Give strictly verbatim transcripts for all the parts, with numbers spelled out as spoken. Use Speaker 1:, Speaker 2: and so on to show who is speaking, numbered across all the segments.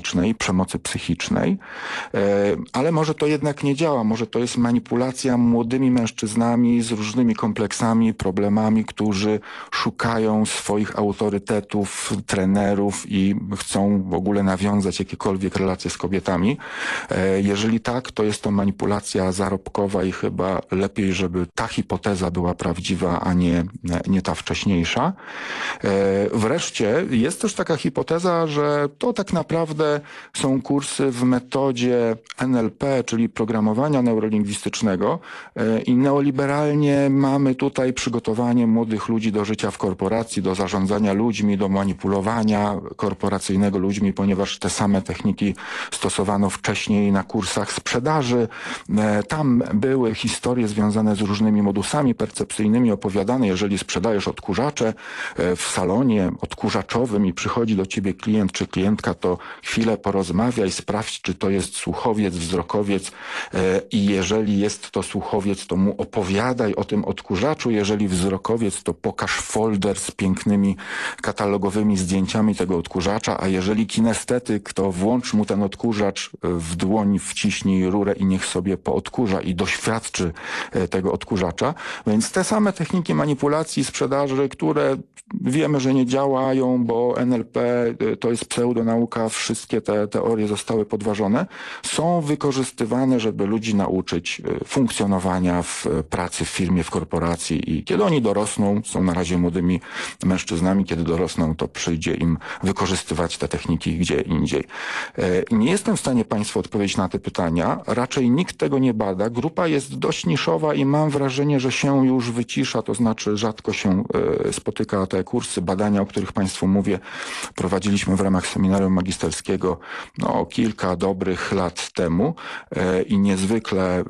Speaker 1: psychicznej, przemocy psychicznej, ale może to jednak nie działa, może to jest manipulacja młodymi mężczyznami z różnymi kompleksami, problemami, którzy szukają swoich autorytetów, trenerów i chcą w ogóle nawiązać jakiekolwiek relacje z kobietami. Jeżeli tak, to jest to manipulacja zarobkowa i chyba lepiej, żeby ta hipoteza była prawdziwa, a nie, nie ta wcześniejsza. Wreszcie jest też taka hipoteza, że to tak naprawdę są kursy w metodzie N L P, czyli programowania neurolingwistycznego i neoliberalnie mamy tutaj przygotowanie młodych ludzi do życia w korporacji, do zarządzania ludźmi, do manipulowania korporacyjnego ludźmi, ponieważ te same techniki stosowano wcześniej na kursach sprzedaży. Tam były historie związane z różnymi modusami percepcyjnymi opowiadane. Jeżeli sprzedajesz odkurzacze w salonie odkurzaczowym i przychodzi do ciebie klient czy klientka, to chwilę porozmawiaj, sprawdź, czy to jest słuchowiec, wzrokowiec i jeżeli jest to słuchowiec, to mu opowiadaj o tym odkurzaczu. Jeżeli wzrokowiec, to pokaż folder z pięknymi katalogowymi zdjęciami tego odkurzacza, a jeżeli kinestetyk, to włącz mu ten odkurzacz w dłoń, wciśnij rurę i niech sobie poodkurza i doświadczy tego odkurzacza. Więc te same techniki manipulacji sprzedaży, które wiemy, że nie działają, bo N L P to jest pseudonauka, wszystkie te teorie zostały podważone, są wykorzystywane, żeby ludzi nauczyć funkcjonowania w pracy, w firmie, w korporacji i kiedy oni dorosną, są na razie młodymi mężczyznami, kiedy dorosną, to przyjdzie im wykorzystywać te techniki gdzie indziej. Nie jestem w stanie Państwu odpowiedzieć na te pytania, raczej nikt tego nie bada, grupa jest dość niszowa i mam wrażenie, że się już wycisza, to znaczy rzadko się spotyka te kursy, badania, o których Państwu mówię, prowadziliśmy w ramach seminarium magisterskiego no, kilka dobrych lat temu i niezwykle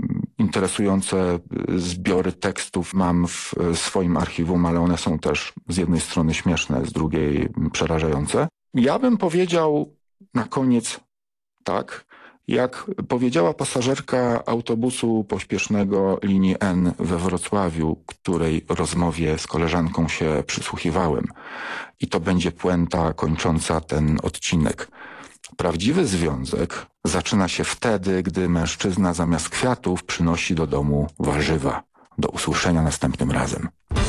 Speaker 1: interesujące zbiory tekstów mam w swoim archiwum, ale one są też z jednej strony śmieszne, z drugiej przerażające. Ja bym powiedział na koniec tak, jak powiedziała pasażerka autobusu pośpiesznego linii N we Wrocławiu, której rozmowie z koleżanką się przysłuchiwałem. I to będzie puenta kończąca ten odcinek. Prawdziwy związek zaczyna się wtedy, gdy mężczyzna zamiast kwiatów przynosi do domu warzywa. Do usłyszenia następnym razem.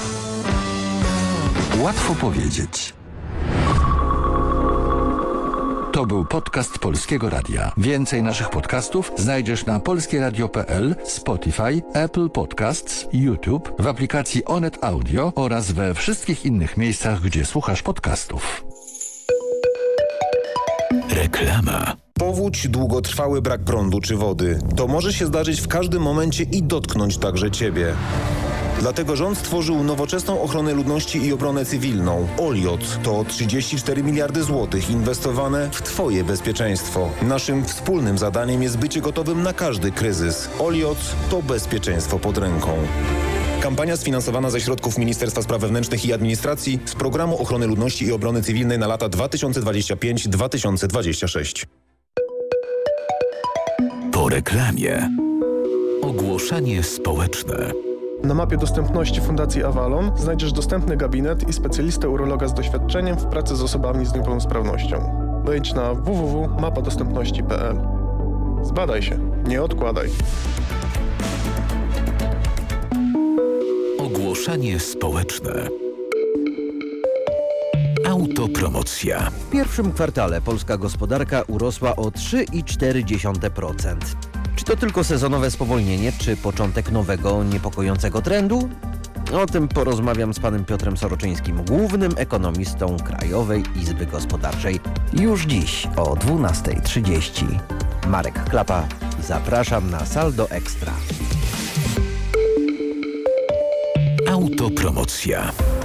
Speaker 2: Łatwo powiedzieć. To był podcast Polskiego Radia. Więcej naszych podcastów znajdziesz na polskieradio kropka p l, Spotify, Apple Podcasts, YouTube, w aplikacji Onet Audio oraz we wszystkich innych miejscach, gdzie słuchasz podcastów.
Speaker 3: Reklama.
Speaker 4: Powódź, długotrwały brak prądu czy wody. To może się zdarzyć w każdym momencie i dotknąć także Ciebie. Dlatego rząd stworzył nowoczesną ochronę ludności i obronę cywilną. Oliot to trzydzieści cztery miliardy złotych inwestowane w Twoje bezpieczeństwo. Naszym wspólnym zadaniem jest bycie gotowym na każdy kryzys. Oliot to bezpieczeństwo pod ręką. Kampania sfinansowana ze środków Ministerstwa Spraw Wewnętrznych i Administracji z Programu Ochrony Ludności i Obrony Cywilnej na lata dwa tysiące dwudziesty piąty do dwa tysiące dwudziestego szóstego.
Speaker 3: Po reklamie. Ogłoszenie społeczne.
Speaker 5: Na mapie dostępności Fundacji Avalon znajdziesz dostępny gabinet i specjalistę urologa z doświadczeniem w pracy z osobami z niepełnosprawnością. Wejdź na w w w kropka mapa dostępności kropka p l. Zbadaj się, nie odkładaj.
Speaker 3: Ogłoszenie społeczne. Autopromocja.
Speaker 6: W pierwszym kwartale polska gospodarka urosła o trzy i cztery dziesiąte procent. Czy to tylko sezonowe spowolnienie, czy początek nowego, niepokojącego trendu? O tym porozmawiam z panem Piotrem Soroczyńskim, głównym ekonomistą Krajowej Izby Gospodarczej. Już dziś o dwunasta trzydzieści. Marek Klapa, zapraszam na Saldo Ekstra.
Speaker 3: Autopromocja.